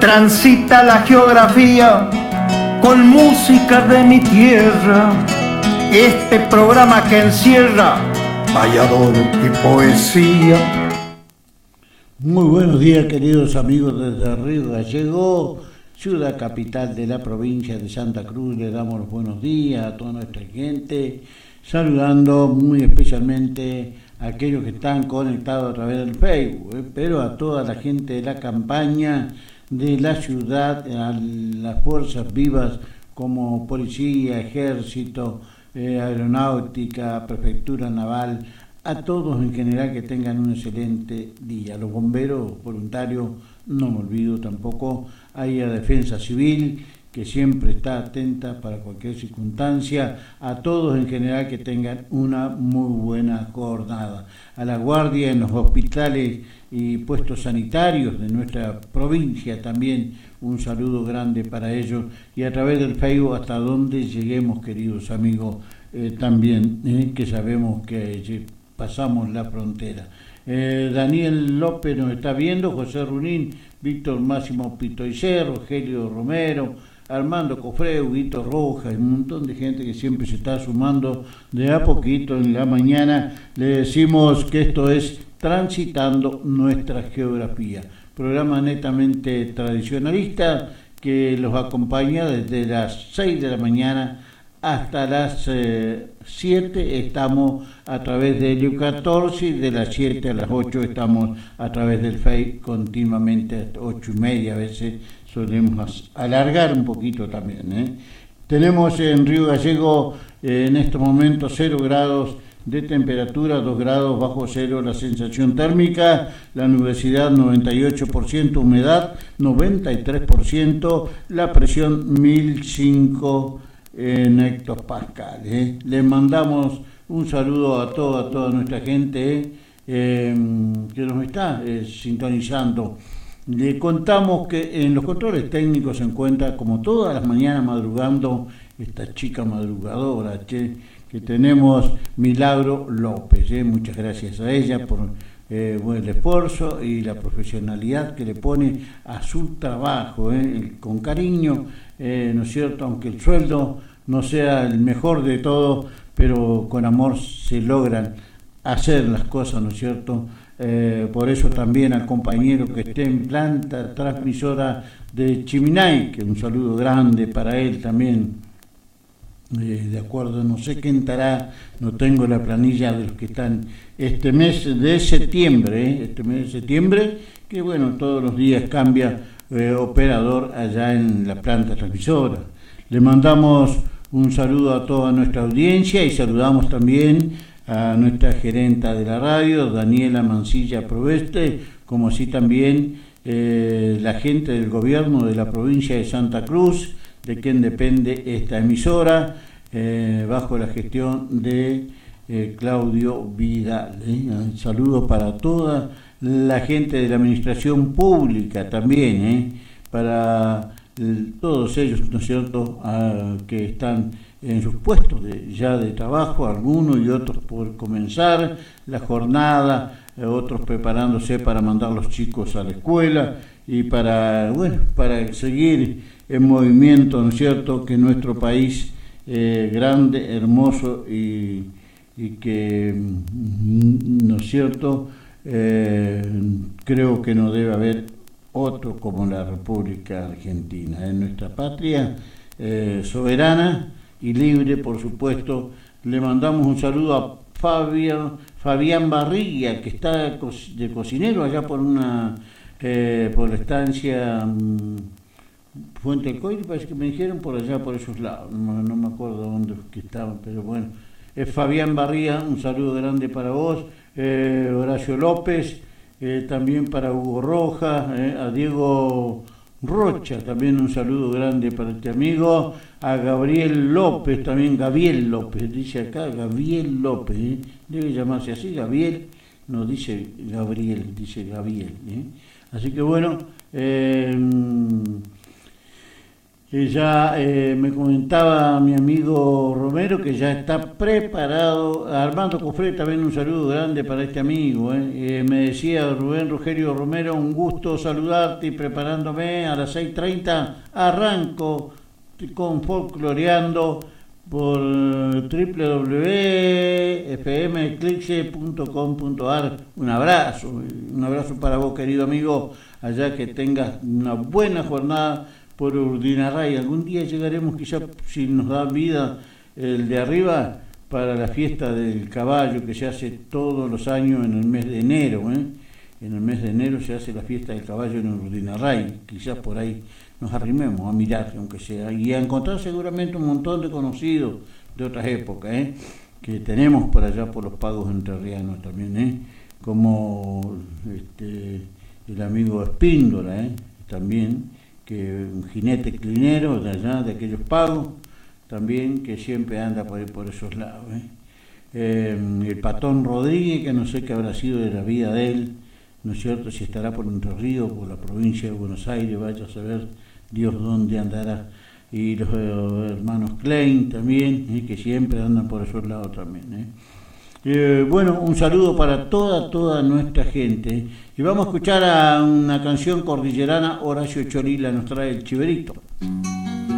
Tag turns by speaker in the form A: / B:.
A: transita la geografía con música de mi tierra. Este programa que encierra Valladolid y poesía.
B: Muy buenos días, queridos amigos desde Río Gallego, ciudad capital de la provincia de Santa Cruz. Le damos los buenos días a toda nuestra gente, saludando muy especialmente a aquellos que están conectados a través del Facebook, pero a toda la gente de la campaña de la ciudad, a las fuerzas vivas como policía, ejército, aeronáutica, prefectura naval, a todos en general que tengan un excelente día. Los bomberos voluntarios, no me olvido tampoco, hay a Defensa Civil, que siempre está atenta para cualquier circunstancia, a todos en general que tengan una muy buena jornada. A la guardia en los hospitales y puestos sanitarios de nuestra provincia también un saludo grande para ellos, y a través del Facebook hasta donde lleguemos, queridos amigos, también que sabemos que pasamos la frontera. Daniel López nos está viendo, José Runín, Víctor Máximo Pitoicer, Rogelio Romero, Armando Cofré, Huguito Rojas, un montón de gente que siempre se está sumando de a poquito en la mañana. Le decimos que esto es Transitando Nuestra Geografía, programa netamente tradicionalista que los acompaña desde las 6 de la mañana hasta las 7. Estamos a través de Helio 14 y de las 7 a las 8 estamos a través del Face continuamente, hasta 8:30 a veces solemos alargar un poquito también. Tenemos en Río Gallego en estos momentos 0 grados de temperatura, 2 grados bajo cero la sensación térmica, la nubosidad 98%, humedad 93%, la presión 1005 en hectopascales. Les mandamos un saludo a toda nuestra gente que nos está sintonizando. Le contamos que en los controles técnicos se encuentra, como todas las mañanas madrugando, esta chica madrugadora que tenemos, Milagro López. Muchas gracias a ella por el esfuerzo y la profesionalidad que le pone a su trabajo, con cariño, ¿no es cierto? Aunque el sueldo no sea el mejor de todo, pero con amor se logran hacer las cosas, ¿no es cierto? Por eso también al compañero que esté en planta transmisora de Chiminay, que un saludo grande para él también. De acuerdo, no sé qué entrará, no tengo la planilla de los que están este mes de septiembre, que bueno, todos los días cambia operador allá en la planta transmisora. Le mandamos un saludo a toda nuestra audiencia y saludamos también a nuestra gerenta de la radio, Daniela Mancilla Proveste, como así también la gente del gobierno de la provincia de Santa Cruz, de quien depende esta emisora, bajo la gestión de Claudio Vidal. Un saludo para toda la gente de la administración pública también, para todos ellos, ¿no es cierto?, que están en sus puestos ya de trabajo, algunos y otros por comenzar la jornada, otros preparándose para mandar los chicos a la escuela y para seguir en movimiento, ¿no es cierto?, que nuestro país grande, hermoso y que, ¿no es cierto?, creo que no debe haber otro como la República Argentina, en nuestra patria soberana y libre, por supuesto. Le mandamos un saludo a Fabián Barriga, que está de cocinero allá por la estancia Fuente del Coire, parece que me dijeron, por allá, por esos lados, no me acuerdo dónde que estaban, pero bueno, es Fabián Barriga, un saludo grande para vos, Horacio López, también para Hugo Rojas, a Diego Rocha, también un saludo grande para este amigo, a Gabriel López, también Gabriel López, dice acá Gabriel López, debe llamarse así, Gabriel, no dice Gabriel, dice Gabriel, así que bueno, Ya me comentaba mi amigo Romero que ya está preparado. Armando Cofré, también un saludo grande para este amigo. Me decía Rubén Rogerio Romero, un gusto saludarte y preparándome a las 6:30 arranco con Folcloreando por www.fmeclixe.com.ar. Un abrazo para vos, querido amigo, allá que tengas una buena jornada por Urdinarray. Algún día llegaremos, quizá si nos da vida el de arriba, para la fiesta del caballo que se hace todos los años en el mes de enero. En el mes de enero se hace la fiesta del caballo en Urdinarray. Quizás por ahí nos arrimemos a mirar, aunque sea, y a encontrar seguramente un montón de conocidos de otras épocas, que tenemos por allá por los pagos entrerrianos también, como el amigo Espíndola, también, que un jinete clinero de allá, de aquellos pagos, también, que siempre anda por esos lados. El Patón Rodríguez, que no sé qué habrá sido de la vida de él, ¿no es cierto? Si estará por Entre Ríos, por la provincia de Buenos Aires, vaya a saber Dios dónde andará. Y los hermanos Klein también, que siempre andan por esos lados también. Bueno, un saludo para toda nuestra gente. Y vamos a escuchar a una canción cordillerana. Horacio Chorila nos trae El Chiverito.